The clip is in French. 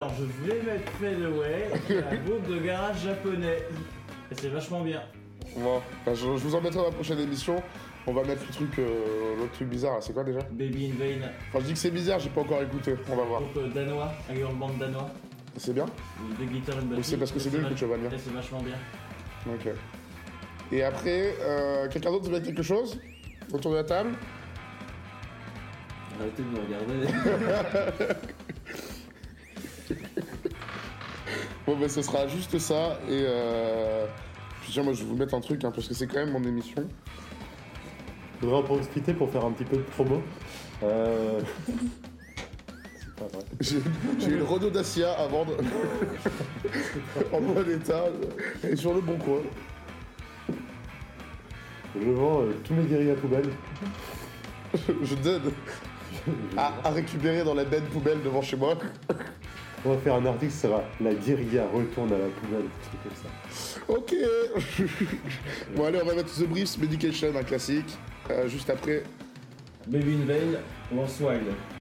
alors je vais mettre Fadeway, un groupe de garage japonais. Et c'est vachement bien. Bon, bah, je vous en mettrai dans la prochaine émission. On va mettre l'autre truc bizarre là, c'est quoi déjà? Baby in Vain, Enfin, je dis que c'est bizarre, j'ai pas encore écouté, on va voir. groupe danois, un girl band danois. C'est bien? Deux guitares et une batterie. Ou c'est parce que c'est bien que tu vas bien? Et c'est vachement bien. Ok. Et après, quelqu'un d'autre veut mettre quelque chose? Autour de la table? Arrêtez de me regarder. Bon, bah, ce sera juste ça. Et puis, tiens, moi, je vais vous mettre un truc, hein, parce que c'est quand même mon émission. Je voudrais en profiter pour faire un petit peu de promo. C'est pas vrai. J'ai une Renault Dacia à vendre en bon état et sur le bon coin. Je vends tous mes guérillas poubelles. Je donne à récupérer dans la benne poubelle devant chez moi. On va faire un article, ça sera la guérilla retourne à la poubelle, un truc comme ça. Ok. Bon, allez, on va mettre The Briefs Medication, un classique. Juste après. Baby in Vain, Once Wild.